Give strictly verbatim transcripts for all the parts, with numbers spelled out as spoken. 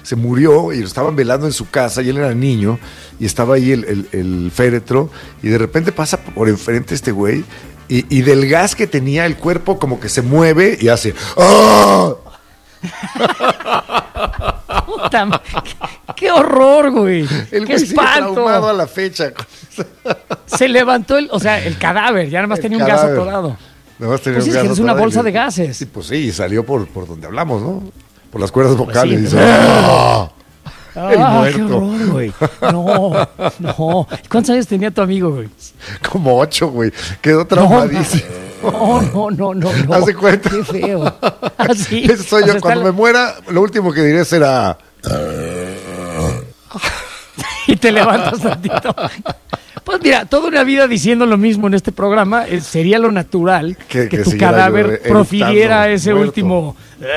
se murió y lo estaban velando en su casa y él era niño y estaba ahí el, el, el féretro y de repente pasa por enfrente este güey y, y del gas que tenía el cuerpo como que se mueve y hace ¡ah! Puta, qué, qué horror, güey. El qué güey sigue espanto. traumado a la fecha. Se levantó el, o sea, el cadáver, ya nada más El tenía cadáver. un gas atorado. Nada más tenía Pues un es gas que es una atorado bolsa y- de gases. Sí, pues sí, y salió por, por donde hablamos, ¿no? Por las cuerdas Pues vocales. sí, y dice, pero- ¡ah! El Ah, qué muerto. horror, güey. No, no. ¿Cuántos años tenía tu amigo, güey? Como ocho, güey. Quedó traumadísimo. No, no, no, no, no. Haz de cuenta. Qué feo. Así. Ese soy O yo. sea, Cuando está- me muera, lo último que diré será... Y te levantas tantito. Pues mira, toda una vida diciendo lo mismo en este programa, eh, sería lo natural Que- que, que tu siguiera cadáver yo eructando, profiriera ese muerto. último...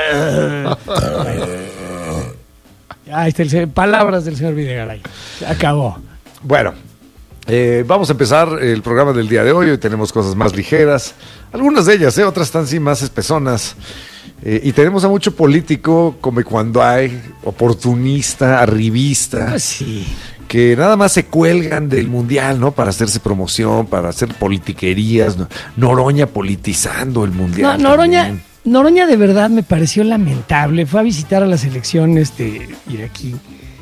Ahí está el se- palabras del señor Videgaray. Se acabó. Bueno, eh, vamos a empezar el programa del día de hoy. Hoy tenemos cosas más ligeras. Algunas de ellas, ¿eh? Otras están sí más espesonas. Eh, y tenemos a mucho político, como cuando hay, oportunista, arribista, Pues sí. que nada más se cuelgan del mundial, ¿no? Para hacerse promoción, para hacer politiquerías. ¿no? Noroña politizando el No, mundial. Noroña, también. Noroña de verdad me pareció lamentable. Fue a visitar a la selección este, iraquí.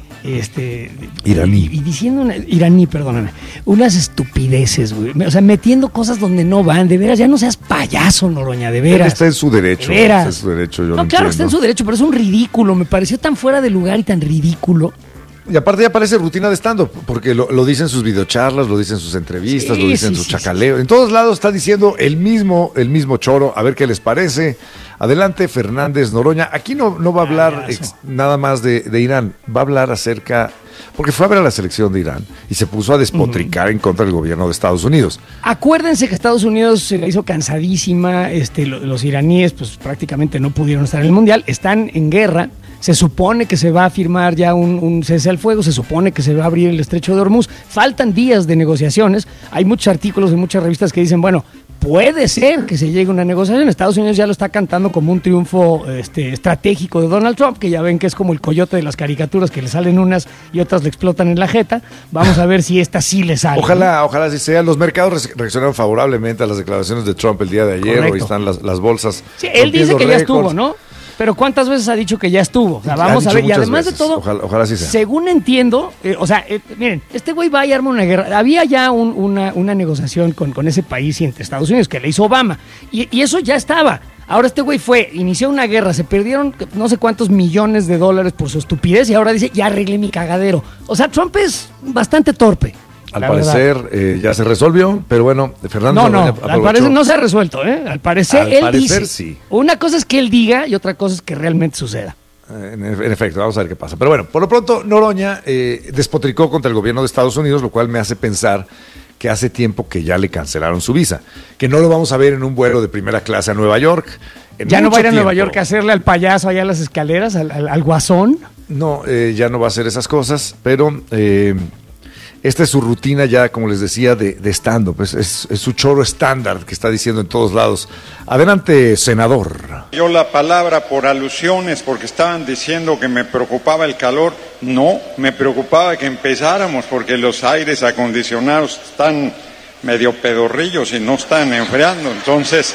Este, Iraní. Y, y diciendo, una, iraní, perdóname, unas estupideces, güey. O sea, metiendo cosas donde no van. De veras, ya no seas payaso, Noroña, de Él veras. está en su derecho. De veras. Está en su derecho, yo No, lo claro que está en entiendo. su derecho, pero es un ridículo. Me pareció tan fuera de lugar y tan ridículo. Y aparte ya parece rutina de stand-up, porque lo, lo dicen sus videocharlas, lo dicen sus entrevistas, Sí, lo dicen sí, sus sí, chacaleos. En todos lados está diciendo el mismo, el mismo choro, a ver qué les parece. Adelante, Fernández Noroña. Aquí no, no va a hablar Payaso. ex- nada más de, de Irán, va a hablar acerca, porque fue a ver a la selección de Irán y se puso a despotricar en contra del gobierno de Estados Unidos. Acuérdense que Estados Unidos se la hizo cansadísima, este, lo- los iraníes pues prácticamente no pudieron estar en el Mundial, están en guerra, se supone que se va a firmar ya un, un cese al fuego, se supone que se va a abrir el estrecho de Hormuz, faltan días de negociaciones, hay muchos artículos en muchas revistas que dicen, bueno, puede ser que se llegue a una negociación, Estados Unidos ya lo está cantando como un triunfo este, estratégico de Donald Trump, que ya ven que es como el coyote de las caricaturas, que le salen unas y otras le explotan en la jeta, vamos a ver si esta sí le sale. Ojalá, ojalá así sea. Los mercados re- reaccionaron favorablemente a las declaraciones de Trump el día de ayer. Correcto. Hoy están las, las bolsas. Sí, él dice rompiendo que ya récords. estuvo, ¿no? Pero ¿cuántas veces ha dicho que ya estuvo? O sea, Ha vamos a dicho ver. Y muchas además veces. de todo, Ojalá- ojalá así sea. según entiendo, eh, o sea, eh, miren, este güey va y arma una guerra. Había ya un- una, una negociación con, con ese país y entre Estados Unidos que le hizo Obama. Y, y eso ya estaba. Ahora este güey fue, inició una guerra, se perdieron no sé cuántos millones de dólares por su estupidez y ahora dice, ya arreglé mi cagadero. O sea, Trump es bastante torpe. Al la parecer eh, ya se resolvió, pero bueno, Fernando No, no, Noroña al aprovechó. parecer no se ha resuelto, ¿eh? Al parecer Al él parecer, dice. sí. Una cosa es que él diga y otra cosa es que realmente suceda. Eh, En, en efecto, vamos a ver qué pasa. Pero bueno, por lo pronto Noroña eh, despotricó contra el gobierno de Estados Unidos, lo cual me hace pensar que hace tiempo que ya le cancelaron su visa, que no lo vamos a ver en un vuelo de primera clase a Nueva York. en Ya no mucho va a ir a Nueva tiempo. York a hacerle al payaso allá a las escaleras, al, al- al guasón. No, eh, ya no va a hacer esas cosas, pero eh, esta es su rutina ya, como les decía, de, de stand-up. Es, es- es su choro estándar que está diciendo en todos lados. Adelante, senador. Yo la palabra por alusiones, porque estaban diciendo que me preocupaba el calor. No, me preocupaba que empezáramos, porque los aires acondicionados están medio pedorrillos y no están enfriando. Entonces,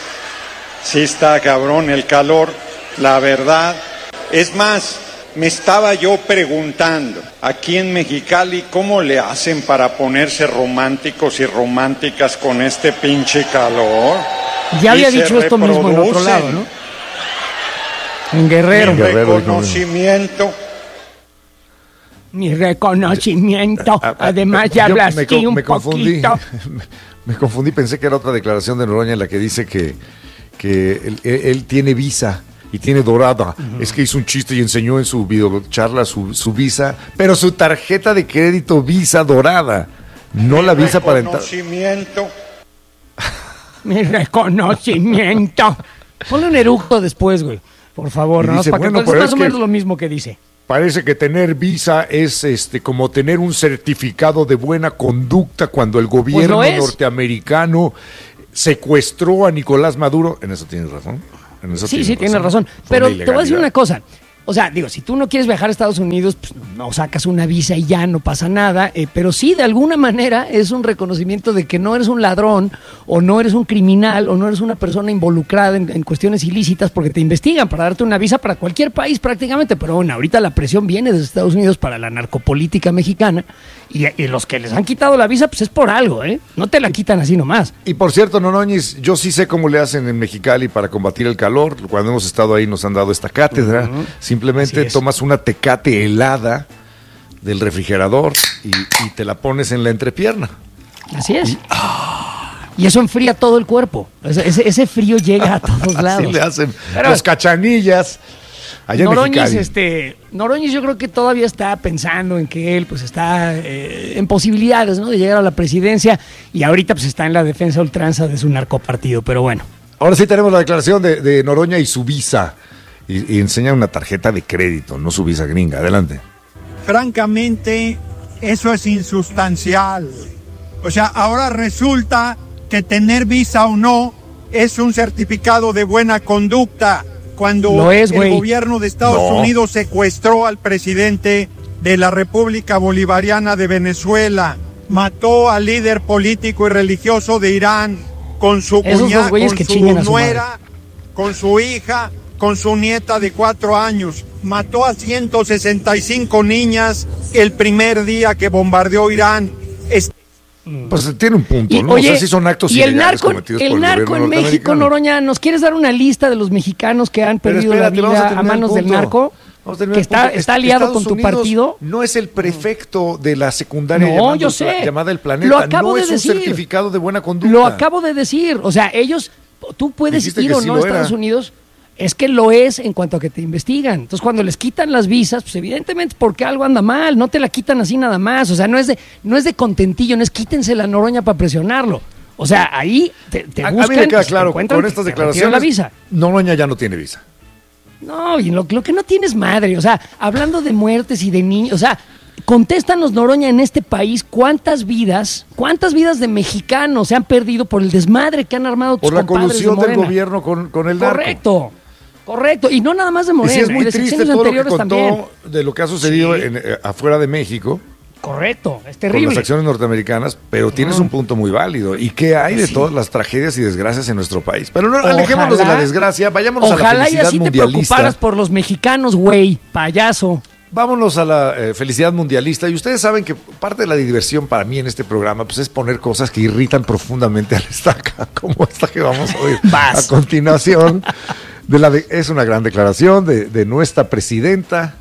sí está cabrón el calor, la verdad. Es más, me estaba yo preguntando, aquí en Mexicali, ¿cómo le hacen para ponerse románticos y románticas con este pinche calor? Ya había Y se dicho esto mismo en otro reproducen. lado, ¿no? En Guerrero. Mi Guerrero, reconocimiento. Mi reconocimiento. Ah, ah, Además, yo ya hablas me, aquí co- un me confundí. poquito. Me confundí, pensé que era otra declaración de Noroña en la que dice que, que él, él- él tiene visa y tiene dorada. Es que hizo un chiste y enseñó en su videocharla su, su visa, pero su tarjeta de crédito Visa dorada, no la visa para entrar. Reconocimiento. Mi reconocimiento. Ponle un eructo después, güey. Por favor, Y ¿no? dice, Para que bueno, entonces pero más es o que- menos lo mismo que dice. Parece que tener visa es este como tener un certificado de buena conducta cuando el gobierno Pues es. norteamericano secuestró a Nicolás Maduro. En eso tienes razón. En eso Sí, tienes sí, tienes razón. Fue Pero una te voy a decir ilegalidad. una cosa. O sea, digo, si tú no quieres viajar a Estados Unidos, pues no sacas una visa y ya no pasa nada, eh, pero sí, de alguna manera es un reconocimiento de que no eres un ladrón o no eres un criminal o no eres una persona involucrada en, en cuestiones ilícitas porque te investigan para darte una visa para cualquier país prácticamente, pero bueno, ahorita la presión viene desde Estados Unidos para la narcopolítica mexicana y, y los que les han quitado la visa, pues es por algo, ¿eh? No te la quitan así nomás. Y por cierto, Noroñis, yo sí sé cómo le hacen en Mexicali para combatir el calor. Cuando hemos estado ahí nos han dado esta cátedra. Uh-huh. Simplemente tomas una Tecate helada del refrigerador y, y te la pones en la entrepierna. Así es. Y, ah, y eso enfría todo el cuerpo. Ese, ese frío llega a todos lados. Así le hacen Pero, los cachanillas. Allá Noroñis, este, Noroñis yo creo que todavía está pensando en que él pues está eh, en posibilidades, ¿no?, de llegar a la presidencia, y ahorita pues está en la defensa ultranza de su narcopartido, pero bueno. Ahora sí tenemos la declaración de, de Noroña y su visa. Y, y enseña una tarjeta de crédito, no su visa gringa. Adelante. Francamente, eso es insustancial. O sea, ahora resulta que tener visa o no es un certificado de buena conducta. Cuando es, el gobierno de Estados no. Unidos secuestró al presidente de la República Bolivariana de Venezuela, mató al líder político y religioso de Irán con su cuñada, con su nuera, con su hija, con su nieta de cuatro años, mató a ciento sesenta y cinco niñas el primer día que bombardeó Irán. Es... Pues tiene un punto, y, ¿no? Oye, o sea, si son actos y el ilegales narco, cometidos el por el narco gobierno en México, Noroña, ¿nos quieres dar una lista de los mexicanos que han Pero perdido espérate, la vida a, a manos del narco? Que está, está aliado Estados con tu Unidos partido. No es el prefecto de la secundaria no, llamada, yo sé. llamada El Planeta. Lo acabo no de es decir. un certificado de buena conducta. Lo acabo de decir. O sea, ellos, tú puedes Dijiste ir que o sí no a lo Estados era. Unidos. Es que lo es en cuanto a que te investigan. Entonces, cuando les quitan las visas, pues evidentemente es porque algo anda mal. No te la quitan así nada más. O sea, no es de, no es de contentillo, no es quítense la Noroña para presionarlo. O sea, ahí te, te buscan. A mí me queda y claro, con estas declaraciones, la visa. Noroña ya no tiene visa. No, y lo, lo que no tienes madre, o sea, hablando de muertes y de niños, o sea, contéstanos, Noroña, en este país, ¿cuántas vidas, cuántas vidas de mexicanos se han perdido por el desmadre que han armado tus Por la compadres colusión de del Morena? gobierno con, con el narco. Correcto, correcto, y no nada más de Morena, Y sí es muy de triste sexenios todo lo que anteriores contó también. de lo que ha sucedido Sí. en, eh, afuera de México. Correcto, es Con terrible. las acciones norteamericanas, pero tienes un punto muy válido. ¿Y qué hay de Sí. todas las tragedias y desgracias en nuestro país? Pero no alejémonos de la desgracia, vámonos a la Ojalá y felicidad así te mundialista. preocuparas por los mexicanos, güey, payaso. Vámonos a la eh, felicidad mundialista. Y ustedes saben que parte de la diversión para mí en este programa pues es poner cosas que irritan profundamente al estaca, como esta que vamos a oír Vas. a continuación. De la de- es una gran declaración de, de nuestra presidenta,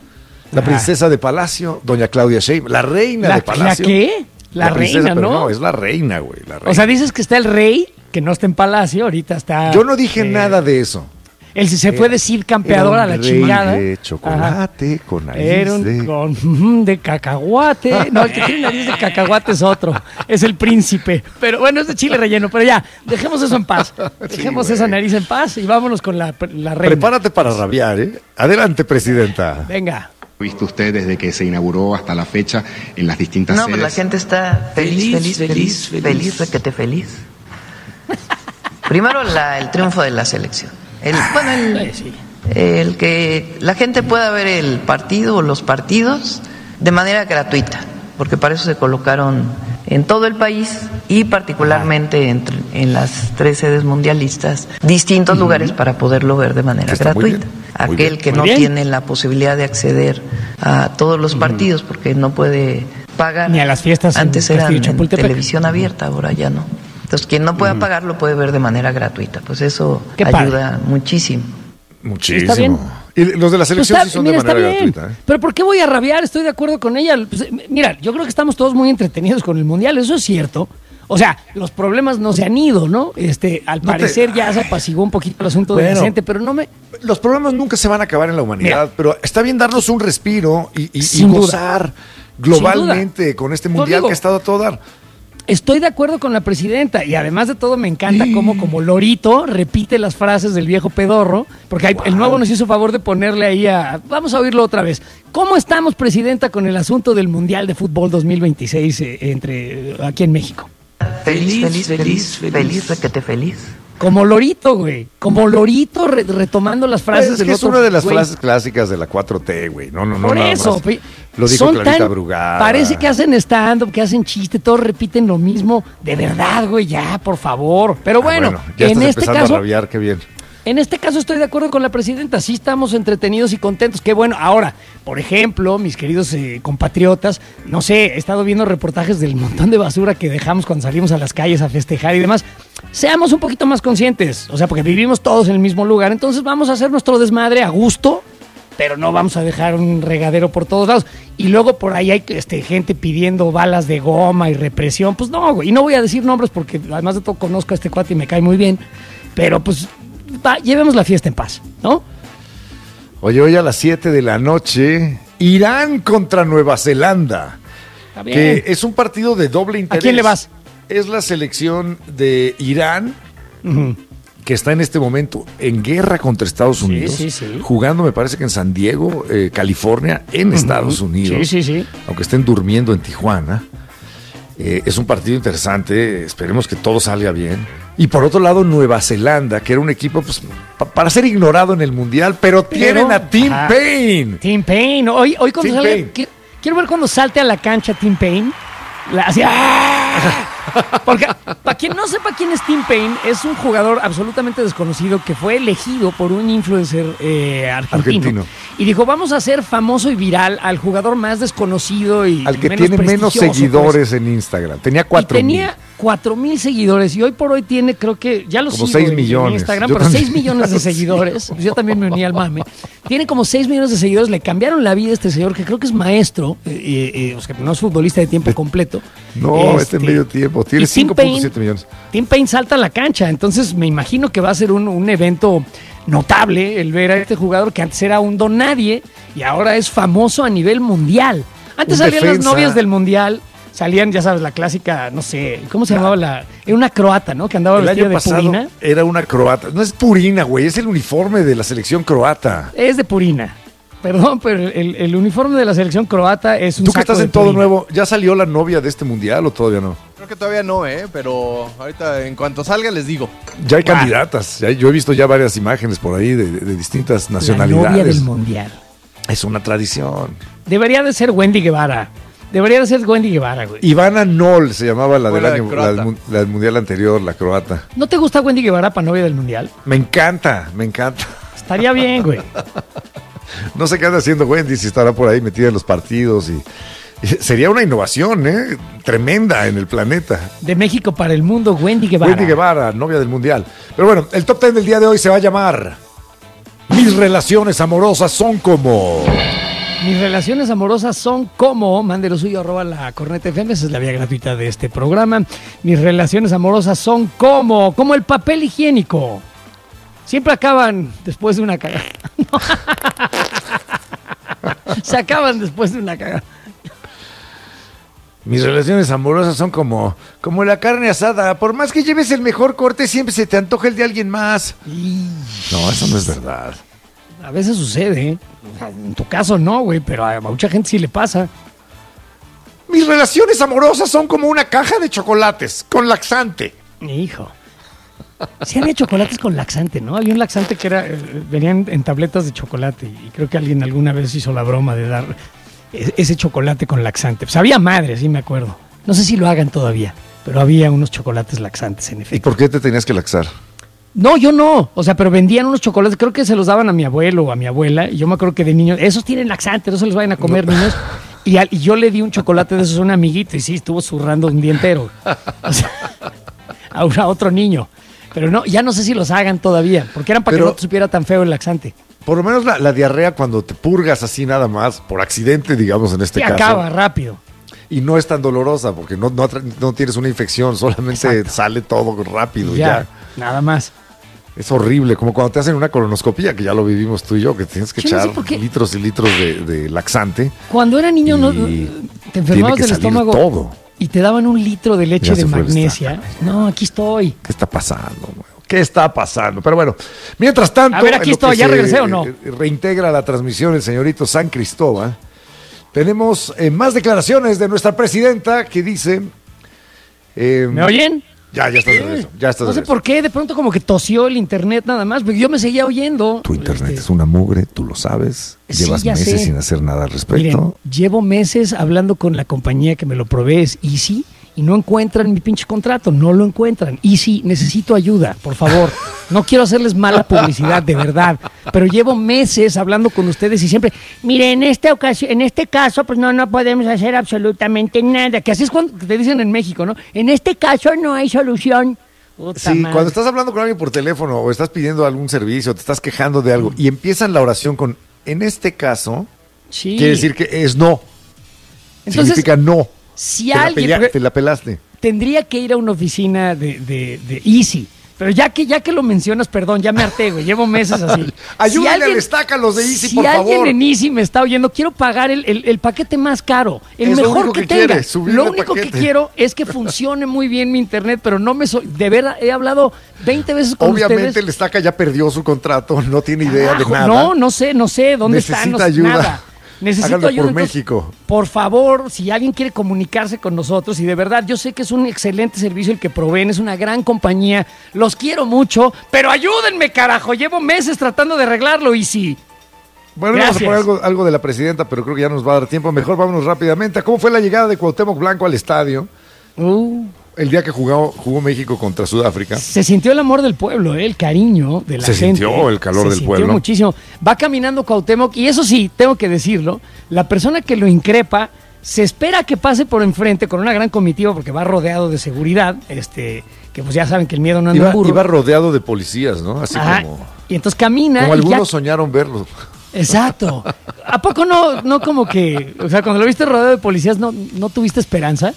la Ajá. princesa de Palacio, doña Claudia Sheinbaum, la reina ¿La, de Palacio. ¿La qué? La, princesa, reina, pero ¿no? No, es la reina, güey. La reina. O sea, dices que está el rey, que no está en Palacio, ahorita está... Yo no dije eh, nada de eso. Él se fue decir campeador Era a un la rey chingada. de chocolate, con nariz Era un de... con mm, de cacahuate. No, el que tiene nariz de cacahuate es otro. Es el príncipe. Pero bueno, es de chile relleno. Pero ya, dejemos eso en paz. Dejemos Sí, esa güey. nariz en paz y vámonos con la, la reina. Prepárate para rabiar, ¿eh? Adelante, presidenta. Venga. ¿Visto usted desde que se inauguró hasta la fecha en las distintas No, sedes? pues la gente está feliz, feliz, feliz, feliz, feliz, requete feliz. Primero la, el triunfo de la selección. El, bueno, el, Eh, sí. el que la gente pueda ver el partido o los partidos de manera gratuita, porque para eso se colocaron en todo el país y particularmente entre, en las tres sedes mundialistas, distintos lugares para poderlo ver de manera Está muy gratuita. bien, muy Aquel bien. que Muy no bien. tiene la posibilidad de acceder a todos los partidos porque no puede pagar. Ni a las fiestas en Antes Castillo eran en Chapultepec. televisión abierta, ahora ya no. Entonces, quien no pueda pagar lo puede ver de manera gratuita. Pues eso Qué ayuda muchísimo. Muchísimo. Está bien. Y los de la Pues selección está- sí son mira, de está manera bien. gratuita, ¿eh? Pero ¿por qué voy a rabiar? Estoy de acuerdo con ella. Pues, eh, mira, yo creo que estamos todos muy entretenidos con el Mundial, eso es cierto. O sea, los problemas no se han ido, ¿no? Este, al No te- parecer ya se apaciguó un poquito el asunto del Bueno. presente, pero no me... Los problemas nunca se van a acabar en la humanidad, Mira. pero está bien darnos un respiro y, y- y Sin duda. gozar globalmente con este Yo mundial digo- que ha estado a todo dar. Estoy de acuerdo con la presidenta y además de todo me encanta cómo como lorito repite las frases del viejo pedorro, porque hay- el nuevo nos hizo favor de ponerle ahí a... Vamos a oírlo otra vez. ¿Cómo estamos, presidenta, con el asunto del Mundial de Fútbol dos mil veintiséis eh, entre aquí en México? Feliz, feliz, feliz, feliz, requete feliz. Como lorito, güey. Como lorito re- retomando las frases es del que es otro, una de las güey. frases clásicas de la cuatro T, güey. No, no, no. Por nada eso, más. pe- Lo dijo son Clarita tan- Brugada. Parece que hacen stand-up, que hacen chiste, todos repiten lo mismo. De verdad, güey, ya, por favor. Pero Ah, bueno, ya en estás este empezando caso, a rabiar, qué bien. en este caso estoy de acuerdo con la presidenta. Sí estamos entretenidos y contentos. Qué bueno. Ahora, por ejemplo, mis queridos eh, compatriotas, no sé, he estado viendo reportajes del montón de basura que dejamos cuando salimos a las calles a festejar y demás. Seamos un poquito más conscientes. O sea, porque vivimos todos en el mismo lugar. Entonces vamos a hacer nuestro desmadre a gusto, pero no vamos a dejar un regadero por todos lados. Y luego por ahí hay este, gente pidiendo balas de goma y represión. Pues no, güey. Y no voy a decir nombres porque además de todo conozco a este cuate y me cae muy bien. Pero pues va, llevemos la fiesta en paz, ¿no? Oye, hoy a las siete de la noche, Irán contra Nueva Zelanda. Está bien. Que es un partido de doble interés. ¿A quién le vas? Es la selección de Irán, Ujú. que está en este momento en guerra contra Estados Sí, Unidos, sí, sí. jugando, me parece que en San Diego, eh, California, en Estados Unidos. Sí, sí, sí. Aunque estén durmiendo en Tijuana. Eh, es un partido interesante, esperemos que todo salga bien. Y por otro lado, Nueva Zelanda, que era un equipo pues, pa- para ser ignorado en el Mundial, pero, Pero- tienen a Tim ajá. Payne. Tim Payne. Hoy, hoy cuando Tim salga, Payne. qui- quiero ver cuando salte a la cancha Tim Payne. La, así, ¡ah! Porque para quien no sepa quién es Tim Payne, es un jugador absolutamente desconocido que fue elegido por un influencer eh, argentino, Argentino. y dijo, vamos a hacer famoso y viral al jugador más desconocido y Al que menos tiene menos prestigioso, seguidores en Instagram. Tenía pues. cuatro Y tenía cuatro mil seguidores y hoy por hoy tiene, creo que, ya lo Como sigo seis en- en millones. Instagram, Yo pero también. seis millones de seguidores. Yo también me uní al mame. Tiene como seis millones de seguidores. Le cambiaron la vida a este señor, que creo que es maestro, eh, eh, eh, o sea, que no es futbolista de tiempo completo. No, este en medio tiempo. Tiene y Tim cinco punto Payne- siete millones. Tim Payne salta a la cancha, entonces me imagino que va a ser un, un evento notable el ver a este jugador que antes era un don nadie y ahora es famoso a nivel mundial. Antes Un salían defensa. las novias del mundial, salían, ya sabes, la clásica, no sé, ¿cómo se llamaba la? Era una croata, ¿no? Que andaba El vestida año de pasado purina. era una croata. No es purina, güey, es el uniforme de la selección croata. Es de purina. Perdón, pero el, el uniforme de la selección croata es un Tú que saco estás de en todo purina. nuevo, ¿ya salió la novia de este mundial o todavía no? Creo que todavía no, ¿eh? Pero ahorita en cuanto salga les digo. Ya hay Ah. candidatas. ya- yo he visto ya varias imágenes por ahí de, de distintas La nacionalidades. novia del mundial. Es una tradición. Debería de ser Wendy Guevara. Debería de ser Wendy Guevara, güey. Ivana Noll se llamaba la Fue del la de año, la croata. del, mun- la del mundial anterior, la croata. ¿No te gusta Wendy Guevara para novia del mundial? Me encanta, me encanta. Estaría bien, güey. No sé qué anda haciendo Wendy, si estará por ahí metida en los partidos. Y, y sería una innovación, ¿eh? Tremenda en el planeta. De México para el mundo, Wendy Guevara. Wendy Guevara, novia del mundial. Pero bueno, el top ten del día de hoy se va a llamar Mis relaciones amorosas son como... Mis relaciones amorosas son como, mande lo suyo, arroba la corneta F M, esa es la vía gratuita de este programa. Mis relaciones amorosas son como, como el papel higiénico. Siempre acaban después de una cagada. Se acaban después de una cagada. Mis relaciones amorosas son como, como la carne asada. Por más que lleves el mejor corte, siempre se te antoja el de alguien más. Y No, eso no es verdad. a veces sucede, ¿eh? O sea, en tu caso no, güey, pero a mucha gente sí le pasa. Mis relaciones amorosas son como una caja de chocolates con laxante. Hijo. Sí había chocolates con laxante, ¿no? Había un laxante que era, eh, venían en tabletas de chocolate y creo que alguien alguna vez hizo la broma de dar e- ese chocolate con laxante. Pues había madre, sí me acuerdo. No sé si lo hagan todavía, pero había unos chocolates laxantes en ¿Y efecto. por qué te tenías que laxar? No, yo no. O sea, pero vendían unos chocolates, creo que se los daban a mi abuelo o a mi abuela. Y yo me acuerdo que de niños, esos tienen laxante, no se los vayan a comer, niños. Y, al- y yo le di un chocolate de esos a un amiguito y sí, estuvo zurrando un día entero. O sea, a, un- a otro niño. Pero no, ya no sé si los hagan todavía, porque eran para Pero- que no te supiera tan feo el laxante. Por lo menos la, la diarrea cuando te purgas así nada más, por accidente, digamos en este Y caso. acaba rápido. Y no es tan dolorosa porque no, no, atra- no tienes una infección, solamente Exacto. sale todo rápido. Y y ya, ya. nada más. Es horrible, como cuando te hacen una colonoscopía, que ya lo vivimos tú y yo, que tienes que Yo no sé echar por qué. litros y litros de, de laxante. Cuando era niño, no, Y te enfermabas tiene que del salir estómago todo. y te daban un litro de leche Ya de se fue el magnesia. estaca. No, aquí estoy. ¿Qué está pasando? güey? ¿Qué está pasando? Pero bueno, mientras tanto, A ver, aquí en lo estoy, que ¿ya se, regresé o no? eh, reintegra la transmisión el señorito San Cristóbal. Tenemos eh, más declaraciones de nuestra presidenta que dice... eh, ¿Me oyen? Ya, ya estás de regreso. Ya estás No sé por qué, de pronto como que tosió el internet nada más, porque yo me seguía oyendo. Tu internet Este, es una mugre, tú lo sabes. Sí, Llevas ya meses sé. sin hacer nada al respecto. Miren, llevo meses hablando con la compañía que me lo provee, es Easy, y no encuentran mi pinche contrato, no lo encuentran. Easy, necesito ayuda, por favor. No quiero hacerles mala publicidad, de verdad, pero llevo meses hablando con ustedes y siempre, mire, en esta ocasión, en este caso, pues no, no podemos hacer absolutamente nada. Que así es cuando te dicen en México, ¿no? En este caso no hay solución. Puta Sí, madre. cuando estás hablando con alguien por teléfono o estás pidiendo algún servicio, te estás quejando de algo y empiezan la oración con, en este caso, Sí. quiere decir que es no. Entonces, Significa no. si te, la alguien... pelea- porque- te la pelaste. tendría que ir a una oficina de, de, de Easy. Pero ya que, ya que lo mencionas, perdón, ya me harté, güey. Llevo meses así. Ayúdenle al estaca los de Easy, si por alguien favor. en Easy me está oyendo, quiero pagar el, el- el paquete más caro, el Es lo mejor único que, que tenga. quiere, subirle Lo el único que paquete. quiero es que funcione muy bien mi internet, pero no me... So de verdad, he hablado veinte veces con Obviamente ustedes. el estaca ya perdió su contrato, no tiene idea Carajo, de nada. No, no sé, no sé dónde Necesita está. No sé ayuda. Nada. Necesito Háganlo ayuda. por entonces, México. Por favor, si alguien quiere comunicarse con nosotros, y de verdad, yo sé que es un excelente servicio el que proveen, es una gran compañía, los quiero mucho, pero ayúdenme, carajo, llevo meses tratando de arreglarlo, y sí. Bueno, vamos a Gracias. poner algo, algo de la presidenta, pero creo que ya nos va a dar tiempo. Mejor vámonos rápidamente a cómo fue la llegada de Cuauhtémoc Blanco al estadio Uh, el día que jugó, jugó México contra Sudáfrica. se sintió el amor del pueblo, ¿eh? El cariño de la Se gente. sintió el calor Se del sintió pueblo. muchísimo. Va caminando Cuauhtémoc, y eso sí, tengo que decirlo, la persona que lo increpa se espera que pase por enfrente con una gran comitiva porque va rodeado de seguridad, este, que pues ya saben que el miedo no anda Iba, en burro. iba rodeado de policías, ¿no? Así Ajá, como, y entonces camina como y ya- algunos soñaron verlo. Exacto. ¿A poco no, no como que, o sea, cuando lo viste rodeado de policías, no, no tuviste esperanza?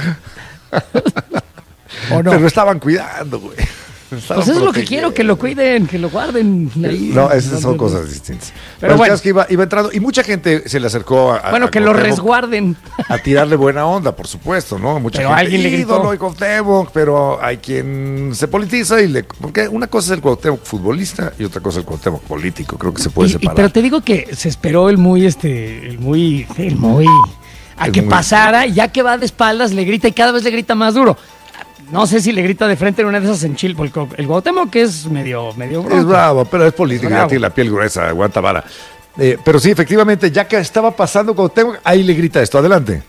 ¿O no? Pero estaban cuidando, güey. Estaban Pues eso es lo que protegiendo. quiero, que lo cuiden, que lo guarden ahí. No, esas son No, cosas distintas. Pero Pero el bueno. caso es que iba, iba entrando y mucha gente se le acercó a, Bueno, a que lo Cuauhtémoc resguarden. a tirarle buena onda, por supuesto, ¿no? Mucha Pero gente, alguien le gritó. ídolo de Cuauhtémoc, pero hay quien se politiza y le... Porque una cosa es el Cuauhtémoc futbolista y otra cosa es el Cuauhtémoc político. Creo que se puede Y- y- separar. pero te digo que se esperó el muy, este, el muy, el muy, a El que muy- pasara, y ya que va de espaldas le grita y cada vez le grita más duro. No sé si le grita de frente en una de esas en Chile, porque el Cuauhtémoc que es medio, medio Es bronco. bravo, pero es política, Bravo. tiene la piel gruesa, aguanta vara. Eh, pero sí, efectivamente, ya que estaba pasando Cuauhtémoc, ahí le grita esto. Adelante.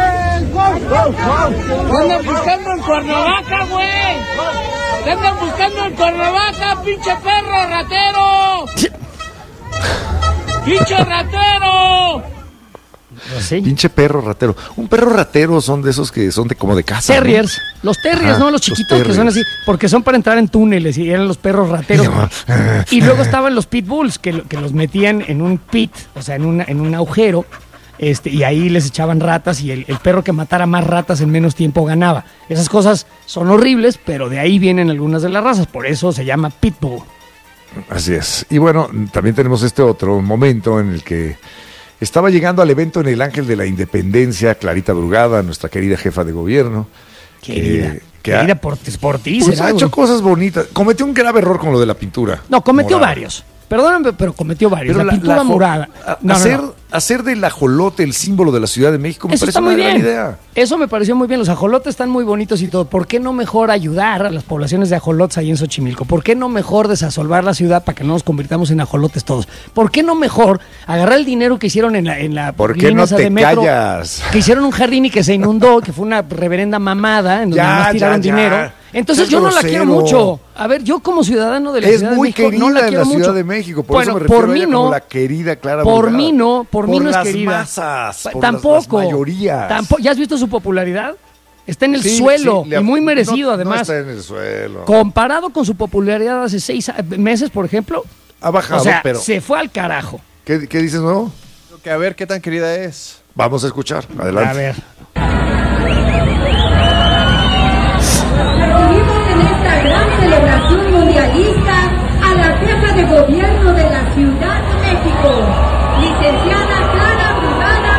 ¡Andan buscando en Cuernavaca, güey! ¡Te andan buscando en Cuernavaca, pinche perro ratero! ¡Pinche ratero! Sí. Pinche perro ratero. Un perro ratero son de esos que son de como de casa. ¿no? Terriers, los terriers, Ajá, ¿no? Los los chiquitos que son terriers. así, porque son para entrar en túneles y eran los perros rateros. Y luego estaban los pitbulls, que, lo- que los metían en un pit, o sea, en, una, en un agujero, este, y ahí les echaban ratas y el, el perro que matara más ratas en menos tiempo ganaba. Esas cosas son horribles, pero de ahí vienen algunas de las razas, por eso se llama pitbull. Así es. Y bueno, también tenemos este otro momento en el que estaba llegando al evento en el Ángel de la Independencia, Clarita Brugada, nuestra querida jefa de gobierno. Querida, que, que querida ha, por, por ti, pues será, ha hecho güey. cosas bonitas. Cometió un grave error con lo de la pintura. No, cometió morada. varios. Perdóname, pero cometió varios. Pero la, pintura jo- morada. a- No, no, hacer, no. hacer del ajolote el símbolo de la Ciudad de México me Eso parece está muy una gran bien. idea. Eso me pareció muy bien. Los ajolotes están muy bonitos y todo. ¿Por qué no mejor ayudar a las poblaciones de ajolotes ahí en Xochimilco? ¿Por qué no mejor desasolvar la ciudad para que no nos convirtamos en ajolotes todos? ¿Por qué no mejor agarrar el dinero que hicieron en la, en la ¿Por qué línea no esa te de metro? callas? Que hicieron un jardín y que se inundó, que fue una reverenda mamada, en donde Ya, nada más tiraron ya, ya. dinero. Entonces Seas yo no la grosero. quiero mucho. A ver, yo como ciudadano de la Es Ciudad de muy México querida no la en quiero la Ciudad mucho. de México, por Bueno, eso me refiero por a mí ella no. como la querida Clara Por Brugada. mí no, por mí no es las querida. masas, por Tampoco. las, las mayorías. Tampoco. ¿Ya has visto su popularidad? Está en el Sí, suelo sí, le- y muy merecido, no- además. No está en el suelo. Comparado con su popularidad hace seis a- meses, por ejemplo, Ha bajado, o sea, pero... se fue al carajo. ¿Qué, qué dices nuevo? Creo que a ver qué tan querida es. Vamos a escuchar. Adelante. A ver. Recibimos en esta gran celebración mundialista a la jefa de gobierno de la Ciudad de México, licenciada Clara Brugada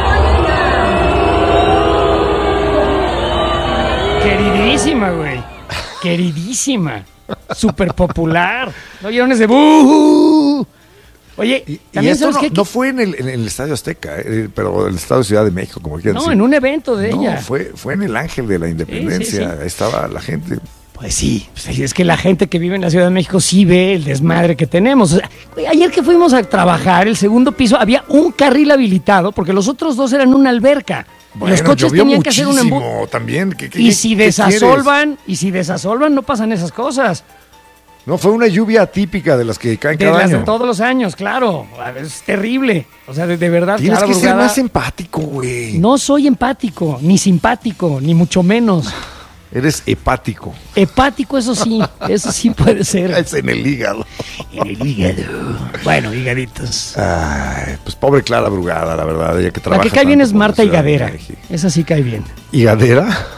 Molina. Queridísima, güey. Queridísima. Súper popular. ¿No oyeron ese buh? Oye, Y, y también esto sabes no, qué? no fue en el, en el Estadio Azteca, eh, pero el Estadio Ciudad de México, como quieran No, decir. en un evento de No, ella. fue, fue en el Ángel de la Independencia. sí. Estaba la gente Pues sí, pues es que la gente que vive en la Ciudad de México sí ve el desmadre que tenemos. O sea, güey, ayer que fuimos a trabajar, el segundo piso, había un carril habilitado porque los otros dos eran una alberca. Bueno, los coches tenían que hacer un muchísimo embudo. también. ¿Qué, qué, y qué, si qué desasolvan, y si desasolvan, no pasan esas cosas. No, fue una lluvia atípica de las que caen De cada las año. de todos los años, claro. Es terrible. O sea, de, de verdad. Tienes Clara que ser Brugada, más empático, güey. No soy empático, ni simpático, ni mucho menos. Eres hepático. Hepático, eso sí, eso sí puede ser. Es en el hígado. En el hígado. Bueno, higaditos. Ay, pues pobre Clara Brugada, la verdad, ella que trabaja. La que cae bien tanto es por la Marta Ciudad de Higadera. México. Esa sí cae bien. ¿Higadera?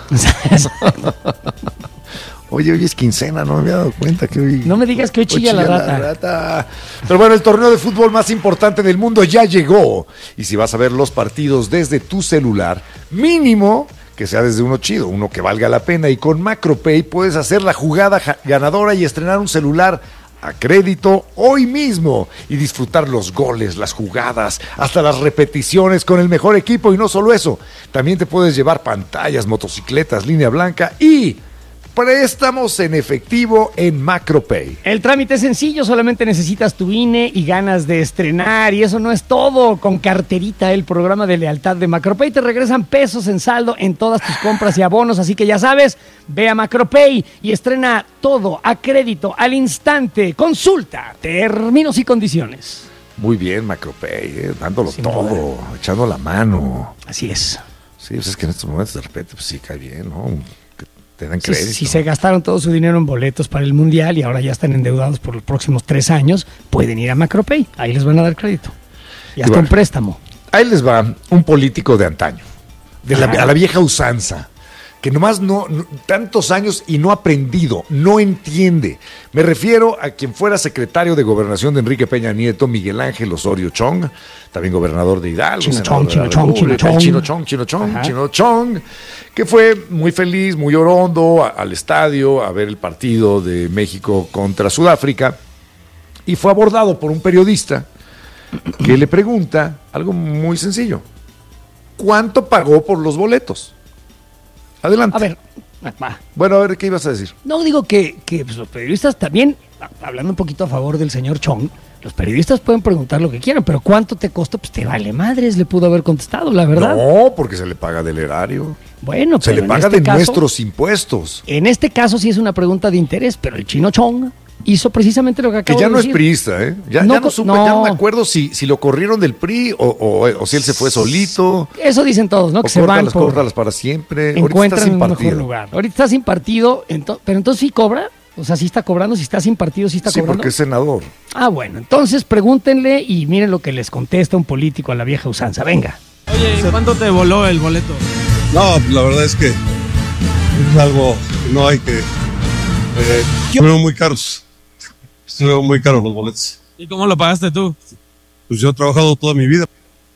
Oye, hoy es quincena, no me había dado cuenta que hoy... No me digas que hoy chilla la rata. rata. Pero bueno, el torneo de fútbol más importante del mundo ya llegó. Y si vas a ver los partidos desde tu celular, mínimo que sea desde uno chido, uno que valga la pena. Y con MacroPay puedes hacer la jugada ja- ganadora y estrenar un celular a crédito hoy mismo y disfrutar los goles, las jugadas, hasta las repeticiones con el mejor equipo. Y no solo eso, también te puedes llevar pantallas, motocicletas, línea blanca y préstamos en efectivo en MacroPay. El trámite es sencillo, solamente necesitas tu I N E y ganas de estrenar, y eso no es todo. Con Carterita, el programa de lealtad de MacroPay, te regresan pesos en saldo en todas tus compras y abonos, así que ya sabes, ve a MacroPay y estrena todo a crédito al instante. Consulta términos y condiciones. Muy bien, MacroPay, eh, dándolo Sin todo, poder. echando la mano. Así es. Sí, pues es que en estos momentos de repente pues sí cae bien, ¿no? Que te dan Si, crédito. si se gastaron todo su dinero en boletos para el Mundial y ahora ya están endeudados por los próximos tres años, pueden ir a MacroPay, ahí les van a dar crédito. Y hasta bueno, un préstamo. Ahí les va un político de antaño, de la, Ajá. a la vieja usanza, que nomás no, no, tantos años y no ha aprendido, no entiende. Me refiero a quien fuera secretario de Gobernación de Enrique Peña Nieto, Miguel Ángel Osorio Chong, también gobernador de Hidalgo, Chino senador Chong, de la Chino Chong, República, Chino Chong. Chino Chong, Chino Chong, Ajá. Chino Chong, que fue muy feliz, muy orondo a- al estadio a ver el partido de México contra Sudáfrica y fue abordado por un periodista que le pregunta algo muy sencillo. ¿Cuánto pagó por los boletos? Adelante. A ver, va. Bueno, a ver, ¿qué ibas a decir? No digo que, que pues, los periodistas también, a- hablando un poquito a favor del señor Chong, los periodistas pueden preguntar lo que quieran, pero ¿cuánto te costó? Pues te vale madres, le pudo haber contestado, la verdad. No, porque se le paga del erario. Bueno, Se pero le en paga este de caso- nuestros impuestos. En este caso sí es una pregunta de interés, pero el chino Chong hizo precisamente lo que Que acabo ya de no es decir. priista, ¿eh? Ya No ya no, co- supe, no. ya no me acuerdo si, si lo corrieron del P R I o, o- o si él se fue solito. Eso dicen todos, ¿no? O Que se van córtalas, por... córtalas para siempre. Ahorita está encuentran sin un mejor partido. lugar. Ahorita está sin partido, ento- pero entonces sí cobra. O sea, sí está cobrando, si está sin partido, sí está Sí, cobrando. porque es senador. Ah, bueno, entonces pregúntenle y miren lo que les contesta un político a la vieja usanza. Venga. Oye, ¿cuánto te voló el boleto? No, la verdad es que es algo que no hay que... Eh, estuvieron muy caros. Estuvieron muy caros los boletos. ¿Y cómo lo pagaste tú? Pues yo he trabajado toda mi vida.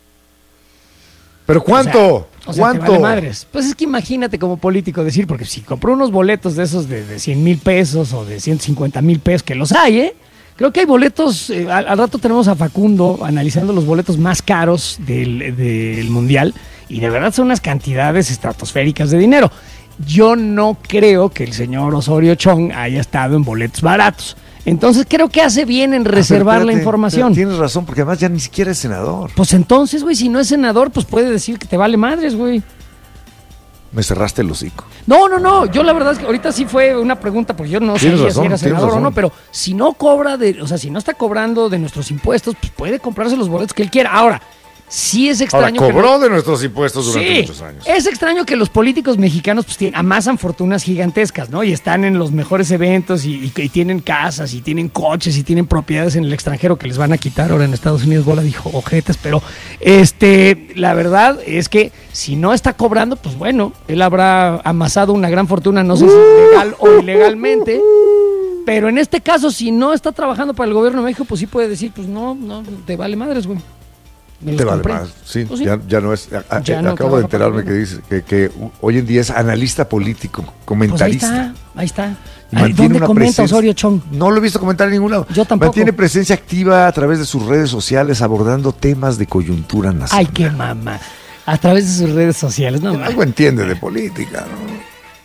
¿Pero cuánto? O sea, ¿Cuánto? te vale madres. Pues es que imagínate como político decir, porque si compró unos boletos de esos de, de cien mil pesos o de ciento cincuenta mil pesos, que los hay, ¿eh? Creo que hay boletos, eh, al, al rato tenemos a Facundo analizando los boletos más caros del, del Mundial y de verdad son unas cantidades estratosféricas de dinero. Yo no creo que el señor Osorio Chong haya estado en boletos baratos. Entonces creo que hace bien en reservar Ah, pero la espérate, información. pero Tienes razón, porque además ya ni siquiera es senador. Pues entonces, güey, si no es senador, pues puede decir que te vale madres, güey. Me cerraste el hocico. No, no, no. Yo la verdad es que ahorita sí fue una pregunta, porque yo no Tienes sabía razón, si era tienes senador o razón. no, pero si no cobra de, o sea, si no está cobrando de nuestros impuestos, pues puede comprarse los boletos que él quiera. Ahora, sí es Ahora, extraño que cobró no- de nuestros impuestos durante Sí, muchos años. es extraño que los políticos mexicanos pues tienen, amasan fortunas gigantescas, ¿no? Y están en los mejores eventos y, y- y tienen casas y tienen coches y tienen propiedades en el extranjero que les van a quitar ahora en Estados Unidos. Bola dijo ojetes, pero este, la verdad es que si no está cobrando, pues bueno, él habrá amasado una gran fortuna, no sé si legal o ilegalmente. Pero en este caso, si no está trabajando para el gobierno de México, pues sí puede decir, pues no, no, te vale madres, güey. Me los Te vale compré. más. Sí, Pues sí. Ya, ya no es. a- a- Ya no acabo de trabaja para enterarme el que dice que, que hoy en día es analista político, Pues ahí comentarista. está, ahí está. Y Ay, mantiene ¿Dónde una comenta presencia- Osorio Chong? No lo he visto comentar en ningún lado. Yo tampoco. Mantiene presencia activa a través de sus redes sociales abordando temas de coyuntura nacional. Ay, qué mamá. A través de sus redes sociales, no mames. Algo entiende de política, ¿no?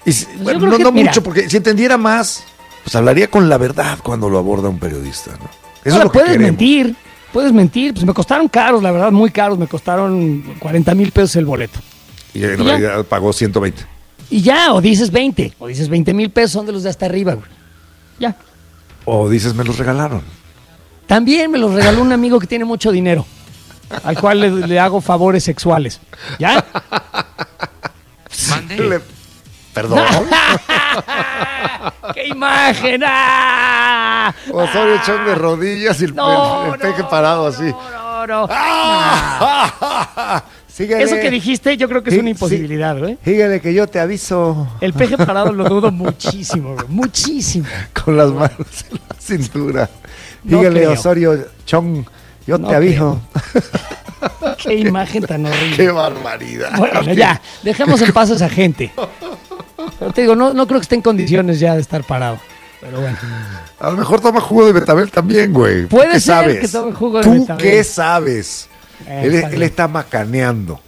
Y si, bueno, no, que, no mira, mucho, porque si entendiera más, pues hablaría con la verdad cuando lo aborda un periodista, ¿no? Eso ahora, es lo que puedes queremos. mentir, puedes mentir. Pues me costaron caros, la verdad, muy caros. Me costaron cuarenta mil pesos el boleto. Y en ¿Y realidad pagó ciento veinte. Y ya, o dices veinte, o dices veinte mil pesos, son de los de hasta arriba, güey. Ya. O dices, me los regalaron. También me los regaló un amigo que tiene mucho dinero, al cual le, le hago favores sexuales. ¿Ya? Mande. Le, perdón. ¡Qué imagen! ¡Ah! Osorio echón de rodillas y el, No, el, el peje parado así. No, no. ¡Ah! Síguele. Eso que dijiste yo creo que es Sí, una imposibilidad, sí. güey. Síguele que yo te aviso. El peje parado lo dudo muchísimo, güey. Muchísimo. Con las manos en la cintura. No Síguele, creo. Osorio Chong, yo No te aviso. Qué imagen tan horrible. Qué barbaridad. Bueno, Ok. ya, dejemos en paz a esa gente. Pero te digo, no, no creo que esté en condiciones ya de estar parado. Pero bueno. A lo mejor toma jugo de betabel también, güey. ¿Tú Puede qué ser sabes? que tome jugo de ¿Tú betabel. qué sabes? Eh, él, está él bien. está macaneando.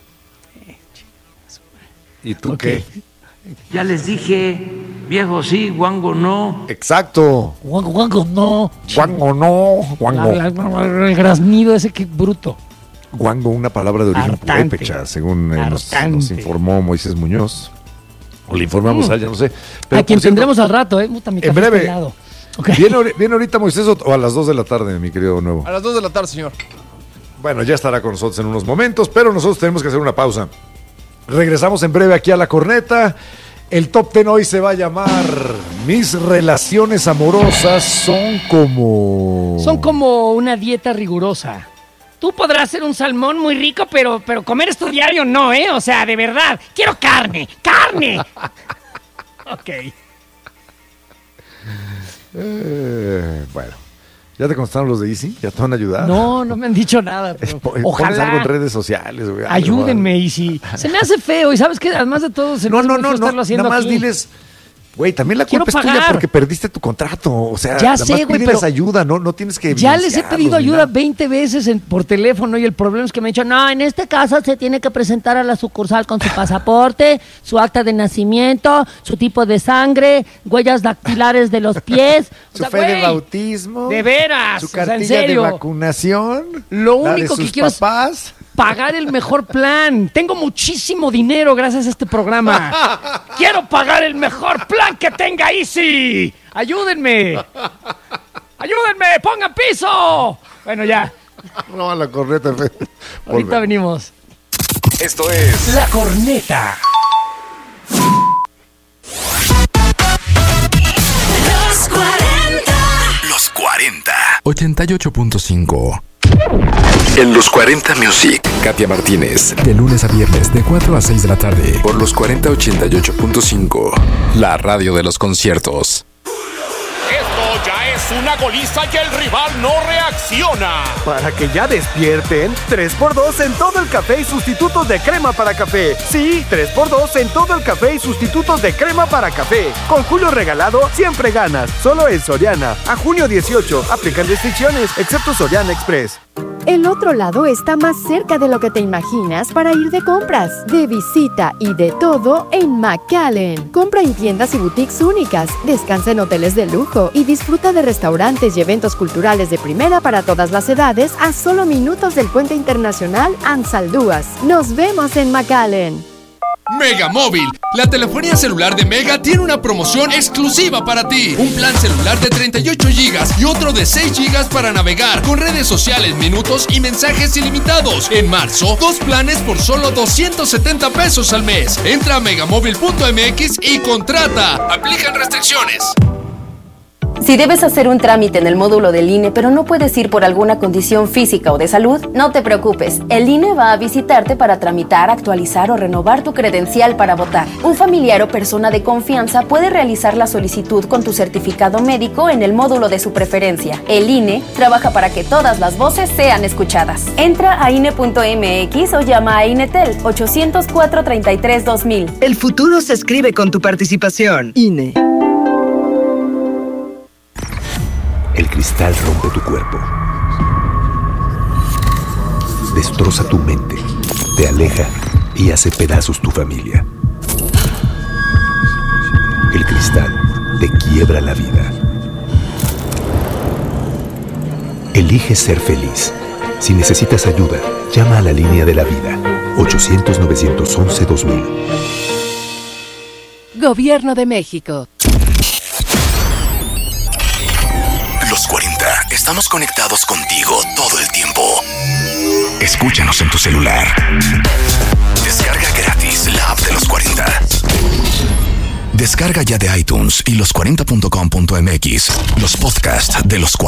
¿Y tú Ok. qué? Ya les dije, viejo sí, guango no. Exacto. Guango, guango, no. Guango no. Guango. La- la- el graznido ese, qué bruto. Guango, una palabra de origen Hartante. purépecha, según eh, nos, Hartante. nos informó Moisés Muñoz. O le informamos Mm. a él, ya no sé. A por quien cierto, tendremos al rato, ¿eh? Puta, mi en café breve. está helado. Ok. ¿Viene, ahori- viene ahorita Moisés o, o a las dos de la tarde, mi querido Nuevo? A las dos de la tarde, señor. Bueno, ya estará con nosotros en unos momentos, pero nosotros tenemos que hacer una pausa. Regresamos en breve aquí a La Corneta. El top ten hoy se va a llamar Mis relaciones amorosas son como... Son como una dieta rigurosa. Tú podrás ser un salmón muy rico, pero, pero comer esto diario no, ¿eh? O sea, de verdad. Quiero carne, carne. Ok. Eh, bueno, ¿ya te contestaron los de Easy? ¿Ya te van a ayudar? No, no me han dicho nada. Pero Po- pones ojalá. algo en redes sociales, güey. Algo, Ayúdenme, y si se me hace feo, y sabes que además de todo se me No, hace no, muy no, feo no, estarlo haciendo nada más aquí. diles, güey, también la Quiero culpa es tuya pagar. porque perdiste tu contrato, o sea, Ya nada sé, más güey, pídeles pero ayuda, no, no tienes que Ya les he evidenciarlos pedido ni ayuda nada. veinte veces en- por teléfono y el problema es que me han dicho, no, en este caso se tiene que presentar a la sucursal con su pasaporte, su acta de nacimiento, su tipo de sangre, huellas dactilares de los pies. O Su sea, fe de güey, bautismo, de veras, su o sea, en cartilla de serio. vacunación, Lo la de único que sus quiero papás. es pagar el mejor plan. Tengo muchísimo dinero gracias a este programa. Quiero pagar el mejor plan que tenga Easy. Ayúdenme. Ayúdenme, pongan piso. Bueno, ya. No, a La Corneta. Fe. Ahorita Volve. venimos. Esto es La Corneta. Los cuarenta. Los cuarenta. ochenta y ocho punto cinco. En los cuarenta Music, Katia Martínez. De lunes a viernes, de cuatro a seis de la tarde. Por los cuarenta ochenta y ocho punto cinco. La radio de los conciertos. Esto ya es una goliza y el rival no reacciona. Para que ya despierten, tres por dos en todo el café y sustitutos de crema para café. Sí, tres por dos en todo el café y sustitutos de crema para café. Con Julio regalado, siempre ganas. Solo en Soriana. A junio dieciocho, aplican restricciones, excepto Soriana Express. El otro lado está más cerca de lo que te imaginas para ir de compras, de visita y de todo en McAllen. Compra en tiendas y boutiques únicas, descansa en hoteles de lujo y disfruta de restaurantes y eventos culturales de primera para todas las edades a solo minutos del puente internacional Ansaldúas. Nos vemos en McAllen. Mega Móvil, la telefonía celular de Mega tiene una promoción exclusiva para ti. Un plan celular de treinta y ocho gigas y otro de seis gigas para navegar con redes sociales, minutos y mensajes ilimitados. En marzo, dos planes por solo doscientos setenta pesos al mes. Entra a megamóvil punto m x y contrata. Aplican restricciones. Si debes hacer un trámite en el módulo del I N E, pero no puedes ir por alguna condición física o de salud, no te preocupes. El I N E va a visitarte para tramitar, actualizar o renovar tu credencial para votar. Un familiar o persona de confianza puede realizar la solicitud con tu certificado médico en el módulo de su preferencia. El I N E trabaja para que todas las voces sean escuchadas. Entra a I N E punto m x o llama a INETEL ochocientos cuatro, treinta y tres, dos mil. El futuro se escribe con tu participación. I N E. El cristal rompe tu cuerpo. Destroza tu mente, te aleja y hace pedazos tu familia. cristal te quiebra la vida. Elige ser feliz. Si necesitas ayuda, llama a la línea de la vida. ochocientos, novecientos once, dos mil. Gobierno de México. Los cuarenta. Estamos conectados contigo todo el tiempo. Escúchanos en tu celular. Descarga gratis la app de Los cuarenta. Descarga ya de iTunes y los cuarenta punto com punto m x los podcasts de Los cuarenta.